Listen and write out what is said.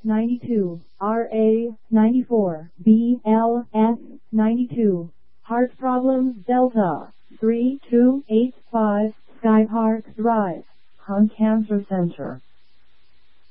92, RA 94, BLS 92. Heart problems Delta 3285, Sky Park Drive, Hunt Cancer Center.